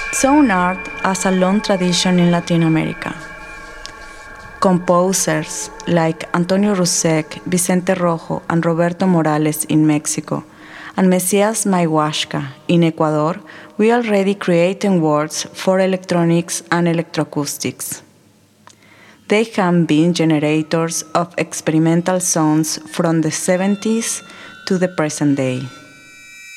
Sound art has a long tradition in Latin America. Composers like Antonio Rusek, Vicente Rojo, and Roberto Morales in Mexico, and Messias Mayhuasca in Ecuador were already creating works for electronics and electroacoustics. They have been generators of experimental sounds from the 70s to the present day.